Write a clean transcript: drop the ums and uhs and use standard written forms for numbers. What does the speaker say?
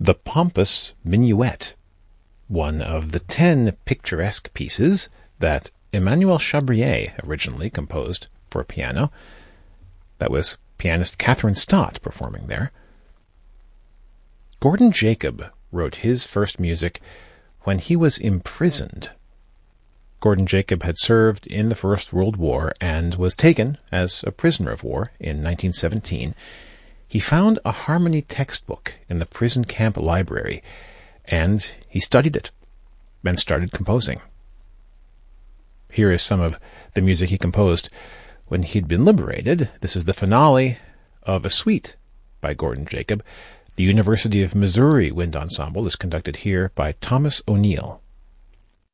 The Pompous Minuet, one of the 10 picturesque pieces that Emmanuel Chabrier originally composed for piano. That was pianist Catherine Stott performing there. Gordon Jacob wrote his first music when he was imprisoned. Gordon Jacob had served in the First World War and was taken as a prisoner of war in 1917. He found a harmony textbook in the prison camp library, and he studied it and started composing. Here is some of the music he composed when he'd been liberated. This is the finale of a suite by Gordon Jacob. The University of Missouri Wind Ensemble is conducted here by Thomas O'Neill.